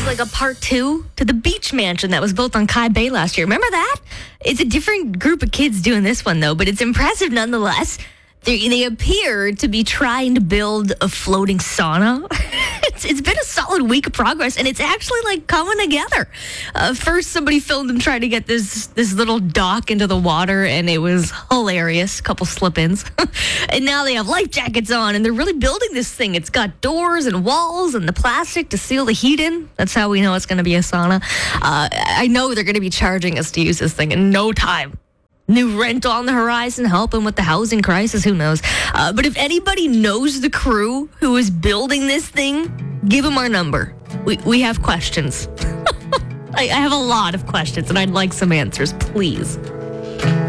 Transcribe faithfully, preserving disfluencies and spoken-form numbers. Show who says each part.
Speaker 1: like a part two to the beach mansion that was built on Kai Bay last year. Remember that? It's a different group of kids doing this one, though, but it's impressive nonetheless. They, they appear to be trying to build a floating sauna. it's, it's been a solid week of progress, and it's actually like coming together. Uh, first, somebody filmed them trying to get this this little dock into the water, and it was hilarious. A couple slip-ins. And now they have life jackets on, and they're really building this thing. It's got doors and walls and the plastic to seal the heat in. That's how we know it's going to be a sauna. Uh, I know they're going to be charging us to use this thing in no time. New rent on the horizon, helping with the housing crisis, who knows? Uh, but if anybody knows the crew who is building this thing, give them our number. We we have questions. I, I have a lot of questions, and I'd like some answers, please.